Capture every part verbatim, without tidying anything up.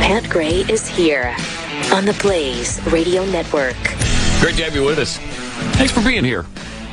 Pat Gray is here on the Blaze Radio Network. Great to have you with us. Thanks for being here.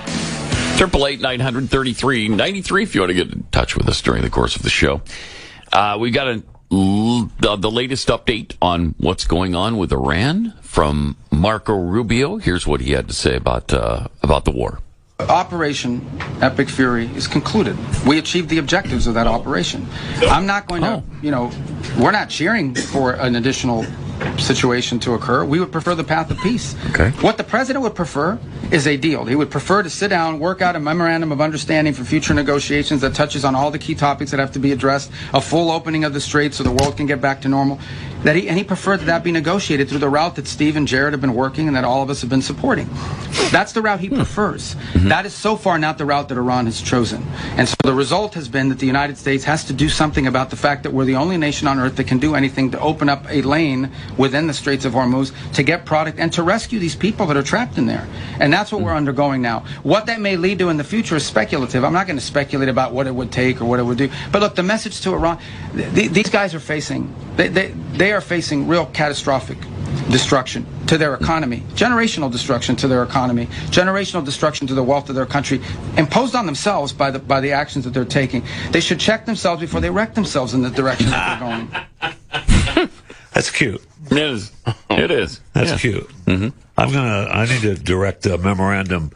Triple eight nine hundred thirty three ninety three. If you want to get in touch with us during the course of the show, uh, we got a, the, the latest update on what's going on with Iran from Marco Rubio. Here's what he had to say about uh, about the war. Operation Epic Fury is concluded. We achieved the objectives of that operation. I'm not going to, Oh. you know, we're not cheering for an additional situation to occur. We would prefer the path of peace. Okay. What the president would prefer is a deal. He would prefer to sit down, work out a memorandum of understanding for future negotiations that touches on all the key topics that have to be addressed, a full opening of the strait so the world can get back to normal. That he, and he preferred that that be negotiated through the route that Steve and Jared have been working and that all of us have been supporting. That's the route he prefers. Mm-hmm. That is so far not the route that Iran has chosen. And so the result has been that the United States has to do something about the fact that we're the only nation on earth that can do anything to open up a lane within the Straits of Hormuz to get product and to rescue these people that are trapped in there. And that's what we're undergoing now. What that may lead to in the future is speculative. I'm not going to speculate about what it would take or what it would do. But look, the message to Iran, th- these guys are facing, they, they, they are facing real catastrophic destruction to their economy, generational destruction to their economy, generational destruction to the wealth of their country, imposed on themselves by the by the actions that they're taking. They should check themselves before they wreck themselves in the direction that they're going. That's cute. It is. It is. That's Yeah. cute. Mm-hmm. I'm gonna. I need to direct a memorandum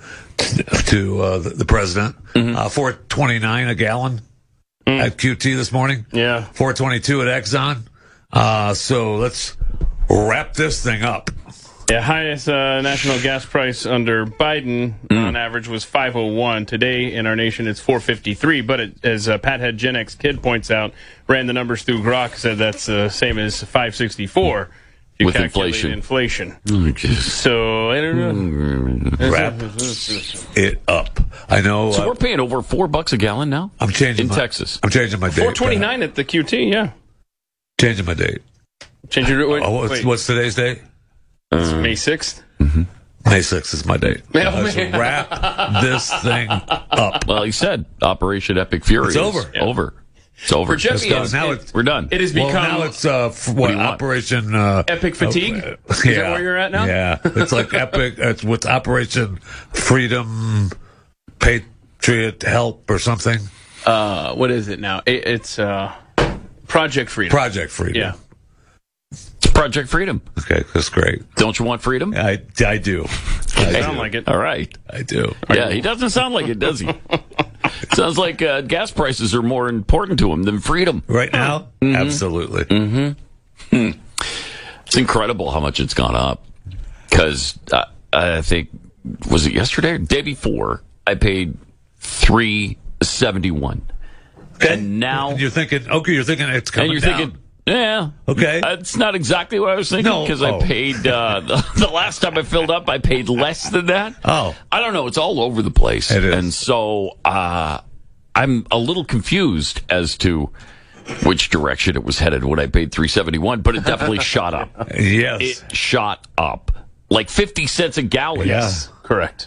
to uh, the, the president. Mm-hmm. Uh, four twenty-nine a gallon Mm. at Q T this morning. Yeah. four twenty-two at Exxon. Uh, so let's wrap this thing up. Yeah, highest uh, national gas price under Biden Mm. on average was five oh one. Today in our nation it's four fifty-three. But it, as uh, Pat Head Gen X Kid points out, ran the numbers through Grok, said that's the uh, same as five sixty-four. If you With calculate inflation. inflation. Oh, Jesus. So I don't know. Wrap it up. I know. So uh, we're paying over four bucks a gallon now? I'm changing in my, Texas. I'm changing my date. four twenty-nine at the Q T. Yeah. Uh, changing my date. Change your wait, Oh, what's, wait. what's today's date? It's May sixth. May sixth is my date. Oh, Let's man. wrap this thing up. Well, he said Operation Epic Fury It's is over. Yeah. over. It's over. For Jeffy, Let's go. it's- Now it- it's- We're done. It has Well, become now it's uh, f- what, do you want? Operation uh, Epic Fatigue? uh, Is that where you're at now? Yeah, it's like Epic. It's what's Operation Freedom, Patriot Help or something. uh, what is it now? It, it's uh, Project Freedom. Project Freedom. Yeah. It's Project Freedom. Okay, that's great. Don't you want freedom? I, I do. I Sound do. like it. All right. I do. Yeah, he doesn't sound like it, does he? Sounds like uh, gas prices are more important to him than freedom. Right now, Mm-hmm. absolutely. It's incredible how much it's gone up. Because uh, I think, was it yesterday or day before, I paid three seventy-one. Okay. And now, And you're thinking, okay, you're thinking it's coming and you're down. thinking, yeah. Okay. That's not exactly what I was thinking No. because Oh. I paid, uh, the, the last time I filled up, I paid less than that. Oh. I don't know. It's all over the place. It is. And so uh, I'm a little confused as to which direction it was headed when I paid three seventy-one, but it definitely shot up. Yes. It shot up. Like fifty cents a gallon. Yes. Correct.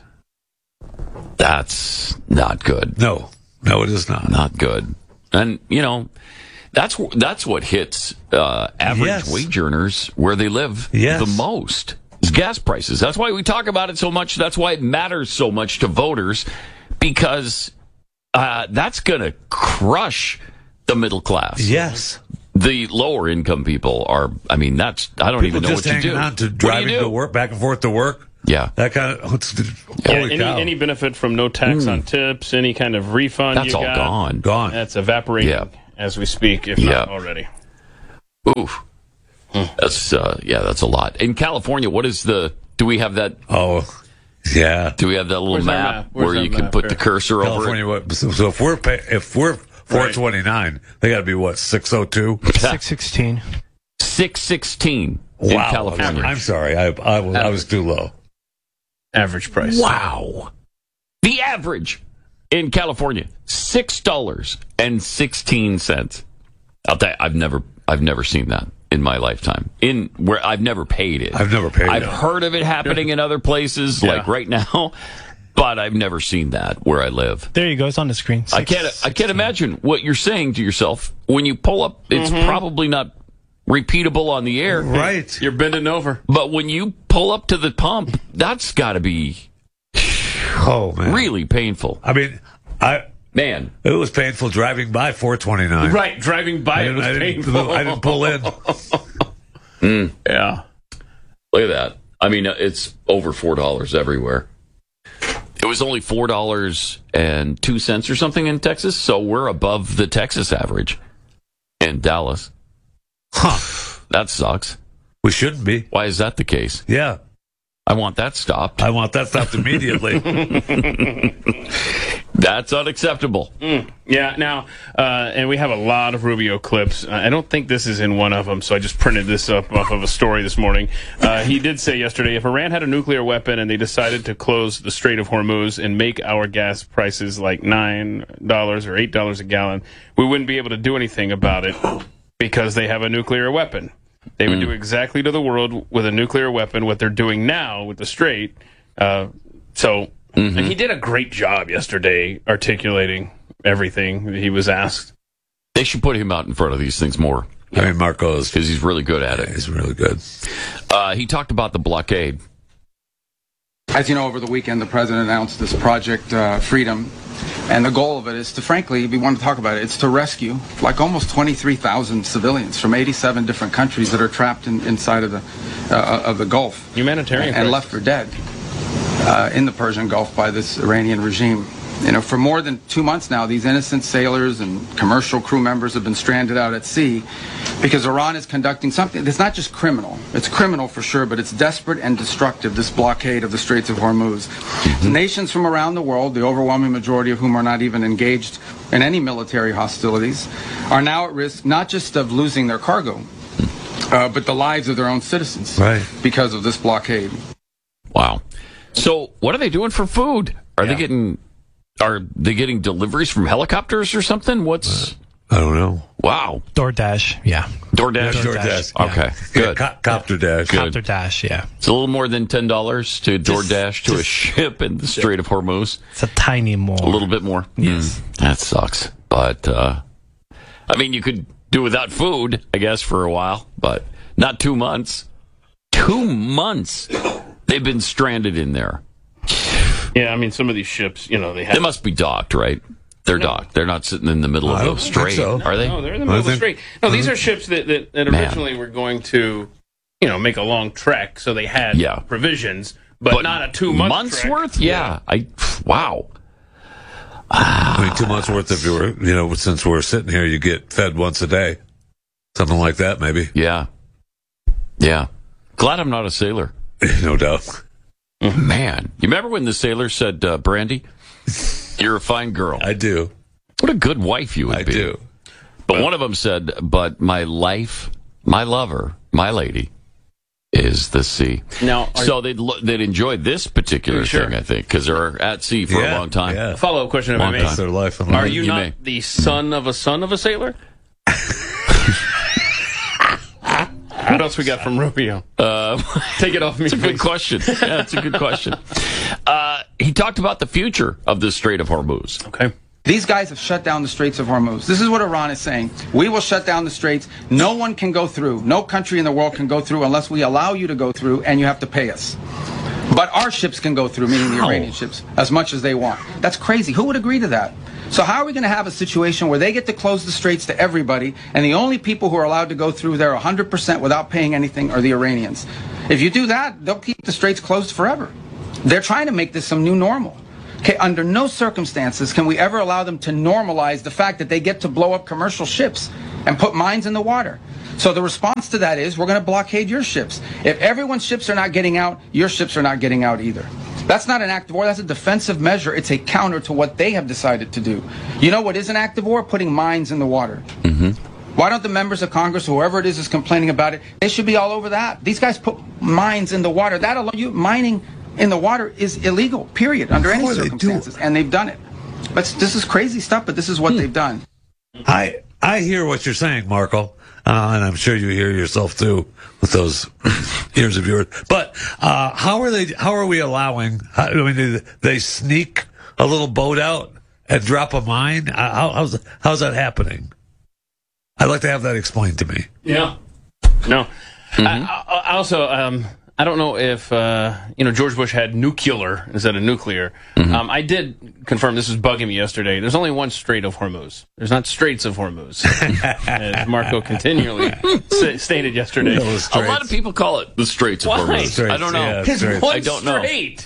That's not good. No. No, it is not. Not good. And, you know, that's that's what hits uh, average Yes. wage earners where they live Yes. the most is gas prices. That's why we talk about it so much. That's why it matters so much to voters, because uh, that's going to crush the middle class. Yes. The lower income people are, I mean, that's, I don't People even know just what you hanging do. on to What do driving you do? to work, back and forth to work. Yeah. That kind of. What's, Yeah, holy any, cow. any benefit from no tax on tips, any kind of refund That's you all got, gone. Gone. That's evaporating Yeah. as we speak, if Yeah. not already. Oof. That's, uh, yeah, that's a lot. In California, what is the, do we have that, Oh, yeah. do we have that little Where's our map, map? Where's where our you can map put here? the cursor over it? California. What, so, so if we're pay, if we're four twenty nine, they got to be what six oh two. six sixteen. six sixteen in Wow. California. I'm sorry. I I, was- I was too low. Average price. Wow. The average in California, six dollars and sixteen cents. I'll tell you, I've never I've never seen that in my lifetime. In where I've never paid it. I've never paid I've it. heard of it happening in other places, Yeah. like right now, but I've never seen that where I live. There you go. It's on the screen. I can't I can't imagine what you're saying to yourself when you pull up. It's Mm-hmm. probably not repeatable on the air. Right. You're bending over. But when you pull up to the pump, that's got to be Oh, man. really painful. I mean, I Man. it was painful driving by four twenty-nine. Right, driving by I it didn't, was I, didn't, painful. I didn't pull in. Yeah. Look at that. I mean, it's over four dollars everywhere. It was only four dollars and two cents or something in Texas, so we're above the Texas average in Dallas. Huh. That sucks. We shouldn't be. Why is that the case? Yeah. I want that stopped. I want that stopped immediately. That's unacceptable. Mm, yeah, now, uh, and we have a lot of Rubio clips. Uh, I don't think this is in one of them, so I just printed this up off of a story this morning. Uh, he did say yesterday, if Iran had a nuclear weapon and they decided to close the Strait of Hormuz and make our gas prices like nine dollars or eight dollars a gallon, we wouldn't be able to do anything about it because they have a nuclear weapon. They would mm. do exactly to the world with a nuclear weapon what they're doing now with the Strait. Uh, so... Mm-hmm. And he did a great job yesterday articulating everything that he was asked. They should put him out in front of these things more. I mean, Marco's... Because he's really good at it. He's really good. Uh, he talked about the blockade. As you know, over the weekend, the president announced this Project uh, Freedom. And the goal of it is to, frankly, if we want to talk about it, it's to rescue like almost twenty-three thousand civilians from eighty-seven different countries that are trapped in, inside of the uh, of the Gulf. Humanitarian. And, and left for dead. Uh, in the Persian Gulf by this Iranian regime. You know, for more than two months now, these innocent sailors and commercial crew members have been stranded out at sea because Iran is conducting something that's not just criminal. It's criminal for sure, but it's desperate and destructive, this blockade of the Straits of Hormuz. Mm-hmm. Nations from around the world, the overwhelming majority of whom are not even engaged in any military hostilities, are now at risk not just of losing their cargo, uh, but the lives of their own citizens right. because of this blockade. Wow. So, what are they doing for food? Are yeah. they getting are they getting deliveries from helicopters or something? What's I don't know. Wow. DoorDash, yeah. DoorDash. Yeah, DoorDash. Yeah. Okay. Yeah, Good. co- Copter Dash. Good. Copter Dash, yeah. It's a little more than ten dollars to Just- DoorDash to a just- ship in the Strait of Hormuz. It's a tiny more. A little bit more. Yes. Mm, that sucks. But uh, I mean, you could do without food, I guess, for a while, but not two months. Two months. They've been stranded in there. Yeah, I mean, some of these ships, you know, they have... They must be docked, right? They're No. docked. They're not sitting in the middle I of don't the think strait, so. are they? No, they're in the middle of the think- strait. No, these are ships that, that, that Man. originally were going to, you know, make a long trek, so they had Yeah. provisions, but, not a two-month months trek. worth? Yeah. I wow. I mean, two months worth if you were, you know, since we're sitting here, you get fed once a day. Something like that, maybe. Yeah. Yeah. Glad I'm not a sailor. No doubt. Man, you remember when the sailor said, uh, Brandy, you're a fine girl. I do. What a good wife you would I be. do. But one of them said, but my life, my lover, my lady is the sea. Now, are So they'd lo- they'd enjoy this particular Sure. thing, I think, because they're at sea for Yeah, a long time. yeah. follow-up question, if I Long may. time. That's their life. on Are the- you, You not may. the son of a son of a sailor? What else we got from Rubio? Uh, Take it off me, It's a good please. question. Yeah, it's a good question. Uh, he talked about the future of the Strait of Hormuz. Okay. These guys have shut down the Straits of Hormuz. This is what Iran is saying. We will shut down the straits. No one can go through. No country in the world can go through unless we allow you to go through, and you have to pay us. But our ships can go through, meaning the How? Iranian ships, as much as they want. That's crazy. Who would agree to that? So how are we going to have a situation where they get to close the straits to everybody, and the only people who are allowed to go through there one hundred percent without paying anything are the Iranians? If you do that, they'll keep the straits closed forever. They're trying to make this some new normal. Okay, under no circumstances can we ever allow them to normalize the fact that they get to blow up commercial ships and put mines in the water. So the response to that is, we're going to blockade your ships. If everyone's ships are not getting out, your ships are not getting out either. That's not an act of war. That's a defensive measure. It's a counter to what they have decided to do. You know what is an act of war? Putting mines in the water. Mm-hmm. Why don't the members of Congress, whoever it is, is complaining about it? They should be all over that. These guys put mines in the water. That alone, you mining in the water is illegal. Period. Under any Boy, they do. circumstances, and they've done it. But this is crazy stuff. But this is what they've done. I I hear what you're saying, Marco, uh, and I'm sure you hear yourself too with those ears of yours. But uh, how are they? How are we allowing? How, I mean, they, they sneak a little boat out and drop a mine. Uh, How, how's how's that happening? I'd like to have that explained to me. Yeah. No. Mm-hmm. I, I also, um, I don't know if, uh, you know, George Bush had nuclear instead of nuclear. Mm-hmm. Um, I did confirm, this was bugging me yesterday, there's only one Strait of Hormuz. There's not Straits of Hormuz, as Marco continually s- stated yesterday. A lot of people call it the Straits of Why? Hormuz. Straits, I don't know. yeah, It's Straits. one I don't know. straight.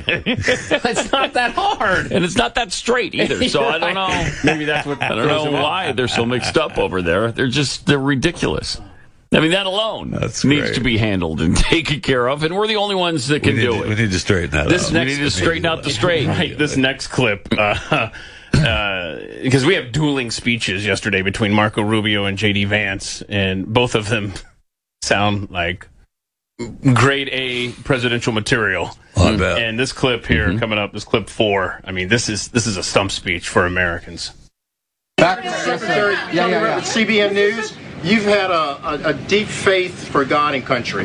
It's not that hard. And it's not that straight either, so I don't know. Maybe that's what I don't know why they're so mixed up over there. They're just, they're ridiculous. I mean, that alone That's needs great. to be handled and taken care of, and we're the only ones that can we need do to, it. We need to straighten that This out. We next- need to straighten out the straight. Right, this next clip, uh, uh, because we have dueling speeches yesterday between Marco Rubio and J D Vance, and both of them sound like grade A presidential material. I bet. And this clip here Mm-hmm. coming up, this clip four, I mean, this is this is a stump speech for Americans. Back, Secretary, yeah, coming yeah, up yeah. with C B N News, you've had a, a, a deep faith for God and country.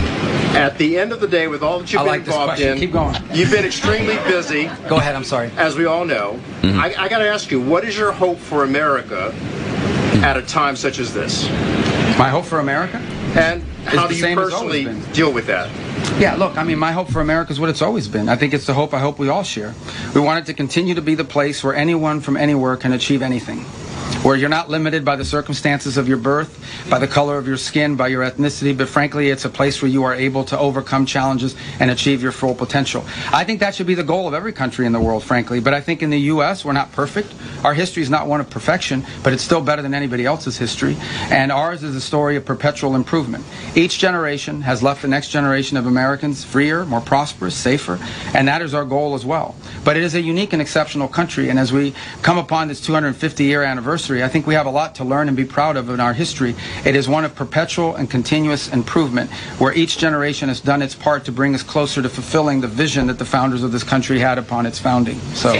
At the end of the day, with all that you've I been like this involved question. in, Keep going. you've been extremely busy, Go ahead, I'm sorry. as we all know. I, I got to ask you, what is your hope for America at a time such as this? My hope for America? And how the do you same as always personally been. deal with that? Yeah, look, I mean, my hope for America is what it's always been. I think it's the hope I hope we all share. We want it to continue to be the place where anyone from anywhere can achieve anything. Where you're not limited by the circumstances of your birth, by the color of your skin, by your ethnicity, but frankly, it's a place where you are able to overcome challenges and achieve your full potential. I think that should be the goal of every country in the world, frankly. But I think in the U S, we're not perfect. Our history is not one of perfection, but it's still better than anybody else's history. And ours is a story of perpetual improvement. Each generation has left the next generation of Americans freer, more prosperous, safer, and that is our goal as well. But it is a unique and exceptional country, and as we come upon this two hundred fifty year anniversary, I think we have a lot to learn and be proud of in our history. It is one of perpetual and continuous improvement, where each generation has done its part to bring us closer to fulfilling the vision that the founders of this country had upon its founding. So,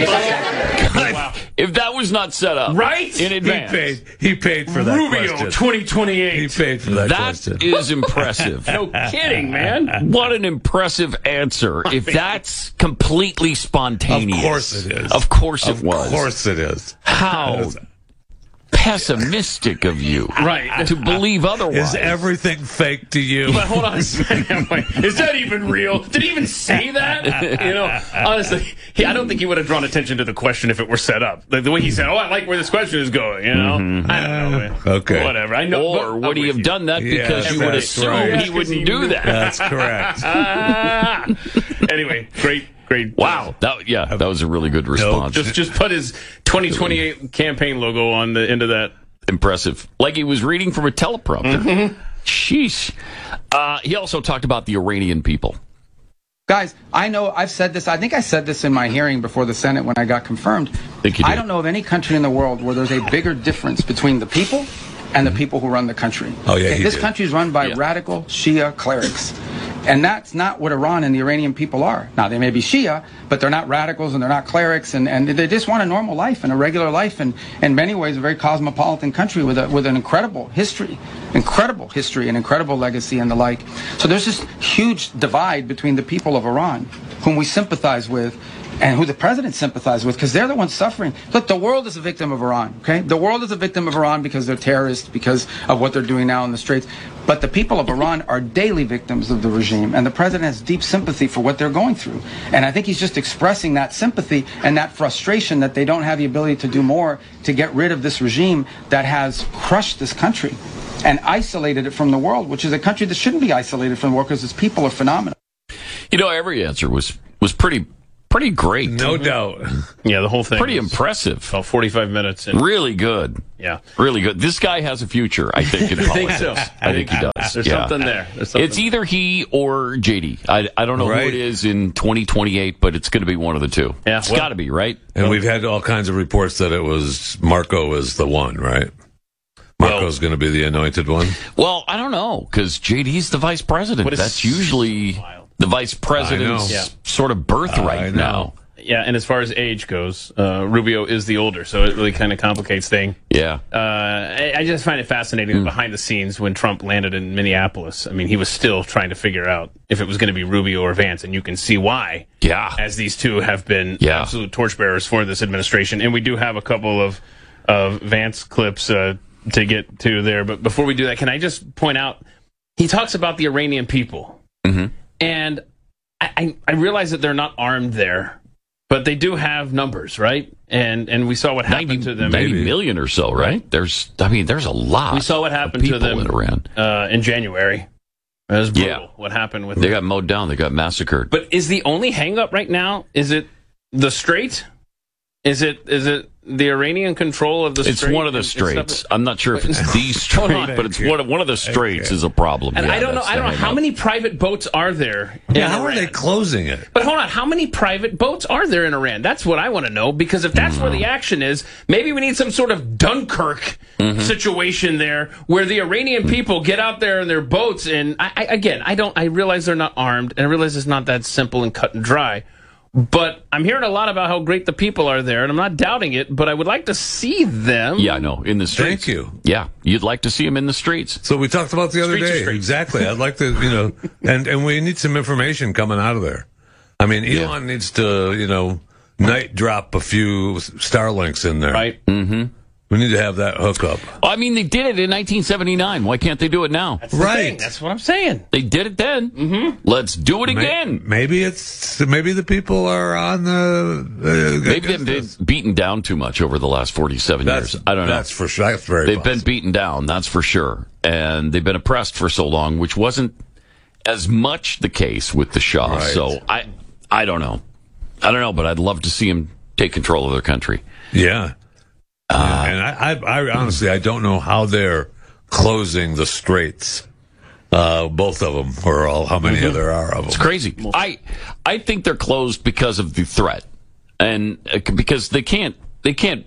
Wow. If that was not set up Right? in He advance, paid. He paid for that Rubio, question. twenty He twenty-eight. paid for that, that question. is impressive. No kidding, man. What an impressive answer. If that's completely spontaneous. Of course it is. Of course it Of was. course it is. How pessimistic of you. Right. To believe otherwise. Is everything fake to you? But hold on a second. Wait, is that even real? Did he even say that? You know, honestly, he, I don't think he would have drawn attention to the question if it were set up. Like the way he said, "Oh, I like where this question is going." You know, Mm-hmm. I don't know. Man. Okay. Whatever. I know. Or but would he I'm have with done that Yeah, because you would that's assume right. he wouldn't Yeah, do that? That's correct. Ah. Anyway, great, great. Wow. That, yeah, that was a really good response. Just, just put his twenty twenty-eight campaign logo on the end of that. Impressive. Like he was reading from a teleprompter. Mm-hmm. Sheesh. Uh, he also talked about the Iranian people. guys, I know I've said this. I think I said this in my hearing before the Senate when I got confirmed. Think you I did. don't know of any country in the world where there's a bigger difference between the people and the people who run the country. Oh, yeah, he This did. country is run by Yeah. radical Shia clerics. And that's not what Iran and the Iranian people are. Now, they may be Shia, but they're not radicals and they're not clerics, and, and they just want a normal life and a regular life, and in many ways a very cosmopolitan country with a, with an incredible history, incredible history and incredible legacy and the like. So there's this huge divide between the people of Iran, whom we sympathize with, and who the president sympathizes with, because they're the ones suffering. Look, the world is a victim of Iran, okay? The world is a victim of Iran because they're terrorists, because of what they're doing now in the Straits. But the people of Iran are daily victims of the regime, and the president has deep sympathy for what they're going through. And I think he's just expressing that sympathy and that frustration that they don't have the ability to do more to get rid of this regime that has crushed this country and isolated it from the world, which is a country that shouldn't be isolated from the world because its people are phenomenal. You know, every answer was was pretty pretty great. No doubt. Yeah, the whole thing. Pretty was impressive. About forty-five minutes. And, Really good. yeah. Really good. This guy has a future, I think, in I think politics. so. I think he does. There's Yeah. something there. There's something It's either he or J D. I, I don't know who Right. it is in twenty twenty-eight, but it's going to be one of the two. Yeah, It's well- got to be, right? And we've had all kinds of reports that it was Marco is the one, right? Marco's going to be the anointed one. Well, I don't know, because J D's the vice president. What is- That's usually the vice president's I know. Yeah. sort of birthright I know. now. Yeah, and as far as age goes, uh, Rubio is the older, so it really kind of complicates things. Yeah. Uh, I, I just find it fascinating that behind the scenes when Trump landed in Minneapolis, I mean, he was still trying to figure out if it was going to be Rubio or Vance, and you can see why. Yeah. As these two have been Yeah. absolute torchbearers for this administration. And we do have a couple of, of Vance clips uh, to get to there. But before we do that, can I just point out he talks about the Iranian people. Mm-hmm. And I, I, I realize that they're not armed there, but they do have numbers, right? And and we saw what happened ninety, to them. ninety million or so, right? There's, I mean, there's a lot. We saw what happened to them in Iran. Uh, in January. It was brutal. Yeah. What happened with They them. got mowed down. They got massacred. But is the only hang-up right now, is it the Strait? Is it is it the Iranian control of the It's Strait? one of the and- and straits. stuff? I'm not sure if it's the Hold strait, on. but it's one of, one of the straits is a problem. And Yeah, I don't know. that's I don't the know how hang-up. many private boats are there. In Yeah, how are Iran? they closing it? But hold on, how many private boats are there in Iran? That's what I want to know, because if that's where the action is, maybe we need some sort of Dunkirk Mm-hmm. situation there, where the Iranian people get out there in their boats. And I, I, again, I don't. I realize they're not armed, and I realize it's not that simple and cut and dry. But I'm hearing a lot about how great the people are there, and I'm not doubting it. But I would like to see them. Yeah, I know. In the streets. Thank you. Yeah, you'd like to see them in the streets. So we talked about the other Streets are day. streets. Exactly. I'd like to, you know, and, and we need some information coming out of there. I mean, Elon Yeah. needs to, you know, night drop a few Starlinks in there. Right. We need to have that hookup. I mean, they did it in nineteen seventy-nine. Why can't they do it now? That's the Right. thing. That's what I'm saying. They did it then. Mm-hmm. Let's do it May- again. Maybe it's maybe the people are on the. Uh, They've been, been beaten down too much over the last forty-seven That's, years. I don't know. That's for sure. That's very. They've been possible. beaten down, that's for sure. And they've been oppressed for so long, which wasn't as much the case with the Shah. Right. So I, I don't know. I don't know, but I'd love to see them take control of their country. Yeah. Uh, Yeah, and I, I, I honestly, I don't know how they're closing the straits. Uh, both of them, or all, how many Mm-hmm. there are of them. It's crazy. I, I think they're closed because of the threat, and uh, because they can't, they can't,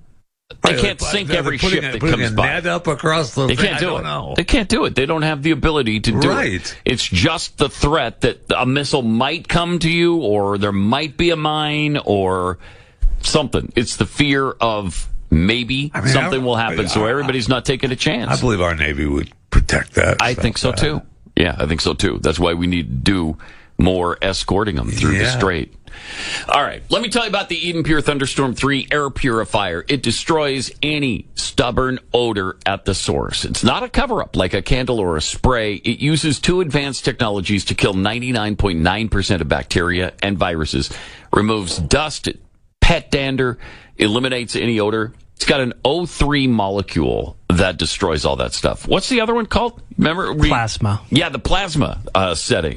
they Right, can't they're- sink they're every putting ship a- that putting comes a by. net up across the They thing. can't I do don't it. know. They can't do it. They don't have the ability to do Right. it. It's just the threat that a missile might come to you, or there might be a mine, or something. It's the fear of maybe I mean, something I- will happen, so I- everybody's not taking a chance. I believe our Navy would protect that. I think so stuff. too. Yeah, I think so too. That's why we need to do more escorting them through the Yeah. strait. All right, let me tell you about the Eden Pure Thunderstorm three air purifier. It destroys any stubborn odor at the source. It's not a cover-up like a candle or a spray. It uses two advanced technologies to kill ninety-nine point nine percent of bacteria and viruses, removes dust, pet dander, eliminates any odor. It's got an O three molecule that destroys all that stuff. What's the other one called? Remember? We- Plasma. Yeah, the plasma uh, setting.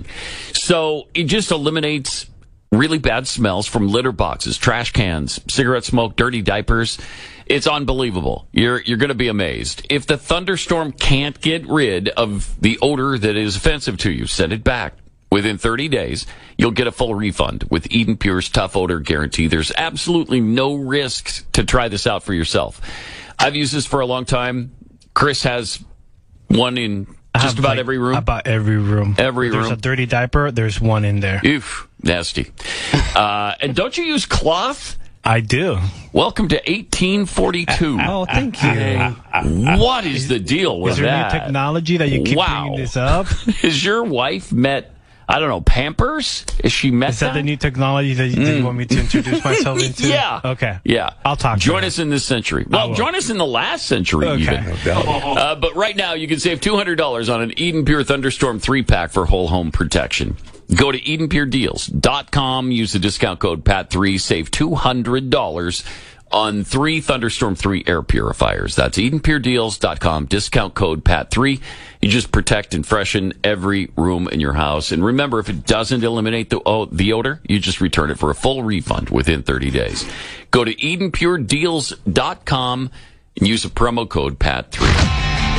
So it just eliminates really bad smells from litter boxes, trash cans, cigarette smoke, dirty diapers. It's unbelievable. You're you're going to be amazed. If the thunderstorm can't get rid of the odor that is offensive to you, send it back. Within thirty days, you'll get a full refund with Eden Pure's tough odor guarantee. There's absolutely no risk to try this out for yourself. I've used this for a long time. Chris has one in I just have, about like, every room. About every room. Every If there's room. a dirty diaper, there's one in there. Oof, nasty. Uh, and don't you use cloth? I do. Welcome to eighteen forty-two. Oh, thank you. What is the deal with Is there that? new technology that you keep Wow. bringing this up? Is your wife met, I don't know, Pampers? Is she met Is that the new technology that you, that you want me to introduce myself into? Yeah. Okay. Yeah. I'll talk to Join her. us in this century. Well, will. join us in the last century, Okay. even. Uh, but right now, you can save two hundred dollars on an Eden Pure Thunderstorm three pack for whole home protection. Go to Eden Pure Deals dot com, use the discount code P A T three, save two hundred dollars on three Thunderstorm three air purifiers. That's Eden Pure Deals dot com, discount code P A T three. You just protect and freshen every room in your house. And remember, if it doesn't eliminate the, oh, the odor, you just return it for a full refund within thirty days. Go to Eden Pure Deals dot com and use the promo code P A T three.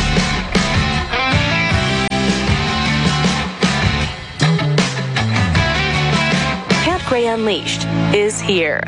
Pat Gray Unleashed is here.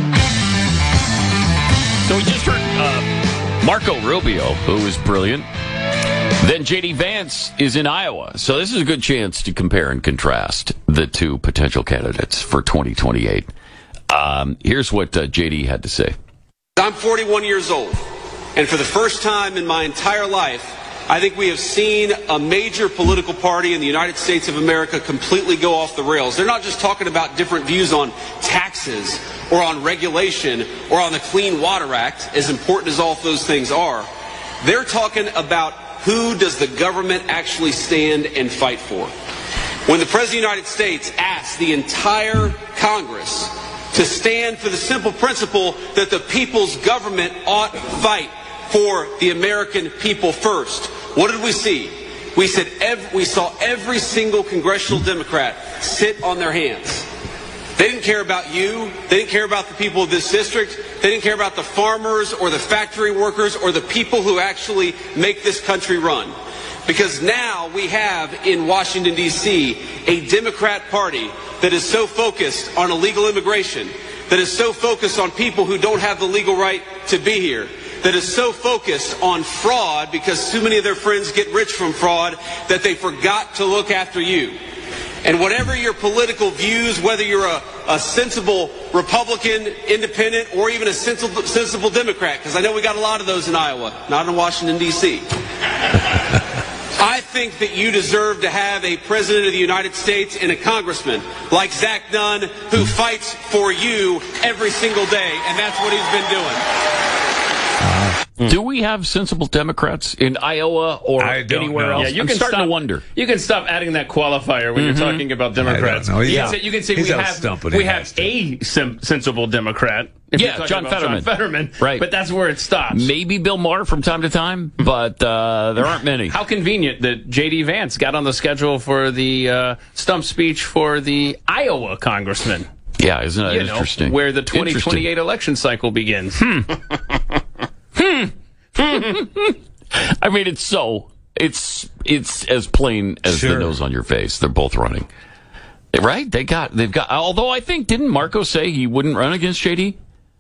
So we just heard uh, Marco Rubio, who is brilliant. Then J D Vance is in Iowa. So this is a good chance to compare and contrast the two potential candidates for twenty twenty-eight. Um, here's what uh, J D had to say. I'm forty-one years old, and for the first time in my entire life, I think we have seen a major political party in the United States of America completely go off the rails. They're not just talking about different views on taxes or on regulation or on the Clean Water Act, as important as all of those things are. They're talking about who does the government actually stand and fight for? When the President of the United States asked the entire Congress to stand for the simple principle that the people's government ought to fight for the American people first, what did we see? We said every, we saw every single congressional Democrat sit on their hands. They didn't care about you. They didn't care about the people of this district. They didn't care about the farmers or the factory workers or the people who actually make this country run. Because now we have in Washington, D C, a Democrat Party that is so focused on illegal immigration, that is so focused on people who don't have the legal right to be here, that is so focused on fraud because too many of their friends get rich from fraud that they forgot to look after you. And whatever your political views, whether you're a, a sensible Republican, independent, or even a sensible, sensible Democrat, because I know we got a lot of those in Iowa, not in Washington, D C I think that you deserve to have a President of the United States and a Congressman like Zach Dunn who fights for you every single day, and that's what he's been doing. Do we have sensible Democrats in Iowa or I don't anywhere know. else? Yeah, you I'm can starting stop, to wonder. You can stop adding that qualifier when Mm-hmm. you're talking about Democrats. I don't know. You Yeah. can say, you can say He's we out have stumping we him, have has to. a sim- sensible Democrat. If Yeah, you're talking John about Fetterman. John Fetterman. Right. But that's where it stops. Maybe Bill Maher from time to time, but uh, there aren't many. How convenient that J D. Vance got on the schedule for the uh, stump speech for the Iowa congressman. Yeah, isn't that You know, interesting? where the twenty Interesting. twenty-eight election cycle begins. I mean, it's so it's it's as plain as Sure. the nose on your face. They're both running, right? They got they've got. Although I think didn't Marco say he wouldn't run against J D?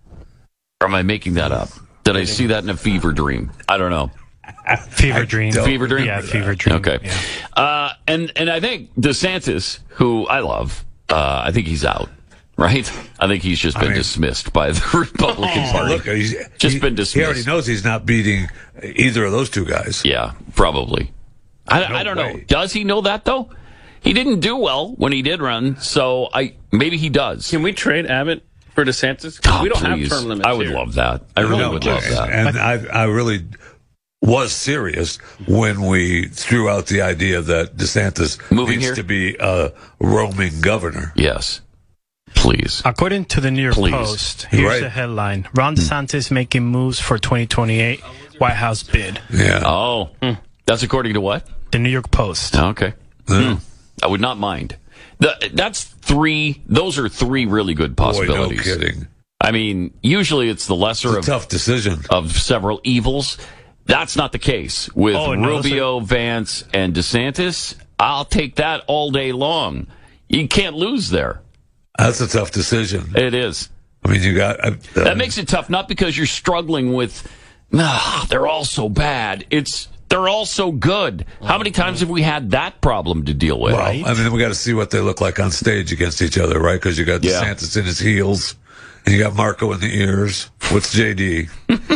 Or am I making that up? Did I see that in a fever dream? I don't know. Fever dream. don't Fever dream? Yeah, fever dream. Okay. Yeah. Uh, and and I think DeSantis, who I love, uh, I think he's out. Right? I think he's just been mean- dismissed by the Republican Party. Look, he's Just he, been dismissed. He already knows he's not beating either of those two guys. Yeah, probably. I, No I don't know. way. Does he know that though? He didn't do well when he did run, so I maybe he does. Can we trade Abbott for DeSantis? 'Cause Oh, we don't please. have term limits I would here. love that. I really No, would love and, that. And I, I really was serious when we threw out the idea that DeSantis Moving needs here? to be a roaming governor. Yes, please. According to the New York Please. Post, here's Right. the headline: Ron DeSantis making moves for twenty twenty-eight White House bid. Yeah. Oh, that's according to what? The New York Post. Okay, Yeah. I would not mind. The, that's three. Those are three really good Boy, no possibilities. kidding. I mean, usually it's the lesser It's a of tough decision. of several evils. That's not the case with Oh, no, Rubio, Vance, and DeSantis. I'll take that all day long. You can't lose there. That's a tough decision. It is. I mean, you got uh, That makes it tough, not because you're struggling with, ah, they're all so bad. It's they're all so good. How many times have we had that problem to deal with? Well, I mean, we got to see what they look like on stage against each other, right? Because you got Yeah. DeSantis in his heels, and you got Marco in the ears. What's J D?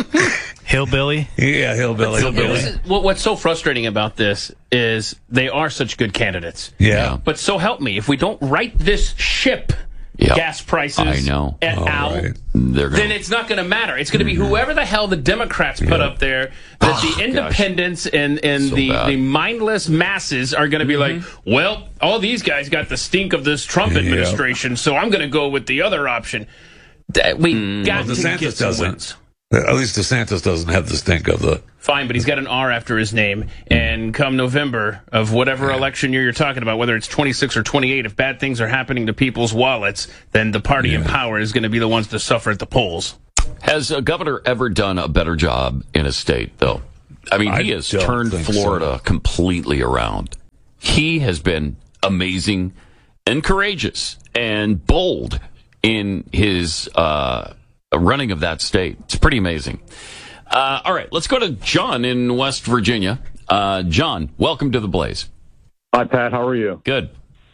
Hillbilly. Yeah, hillbilly. Yeah, this is- what- what's so frustrating about this is they are such good candidates. Yeah. But so help me, if we don't right this ship, Yep. gas prices, I know. et All al., right. They're gonna, then it's not going to matter. It's going to be whoever the hell the Democrats put Yeah. up there, that Oh, the independents and, and So the, bad. the mindless masses are going to be like, well, all these guys got the stink of this Trump Yeah. administration, so I'm going to go with the other option. That we got Well, to get DeSantis some doesn't. wins. At least DeSantis doesn't have the stink of the. Fine, but he's got an R after his name. And come November of whatever election year you're talking about, whether it's twenty-six or twenty-eight, if bad things are happening to people's wallets, then the party in power is going to be the ones to suffer at the polls. has a governor ever done a better job in a state, though? I mean, he I has don't turned think Florida completely around. He has been amazing and courageous and bold in his uh, running of that state. It's pretty amazing. Uh, all right, let's go to John in West Virginia. Uh, John, welcome to the Blaze. Hi, Pat. How are you? Good.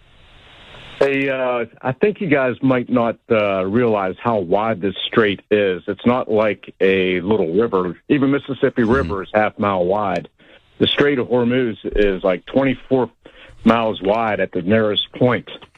Hey, uh, I think you guys might not uh, realize how wide this strait is. It's not like a little river. Even Mississippi Mm-hmm. River is half mile wide. The Strait of Hormuz is like twenty-four miles wide at the nearest point.